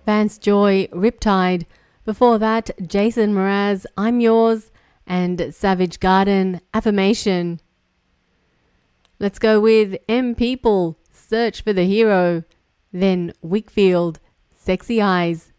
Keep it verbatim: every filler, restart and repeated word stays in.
Vance Joy, Riptide. Before that, Jason Mraz, I'm Yours, and Savage Garden, Affirmation. Let's go with M People, Search for the Hero. Then Wickfield, Sexy Eyes.